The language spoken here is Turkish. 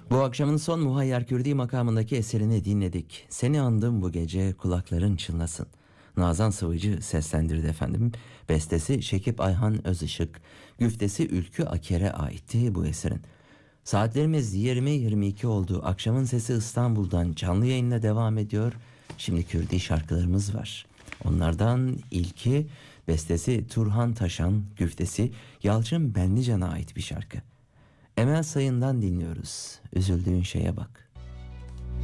Bu akşamın son Muhayyer Kürdi makamındaki eserini dinledik. Seni andım bu gece kulakların çınlasın. Nazan Sıvıcı seslendirdi efendim. Bestesi Şekip Ayhan Özışık, güftesi Ülkü Aker'e aitti bu eserin. Saatlerimiz 20:22 oldu. Akşamın Sesi İstanbul'dan canlı yayınla devam ediyor. Şimdi Kürdi şarkılarımız var. Onlardan ilki bestesi Turhan Taşan, güftesi Yalçın Benlican'a ait bir şarkı. Emel Sayın'dan dinliyoruz. Üzüldüğün şeye bak.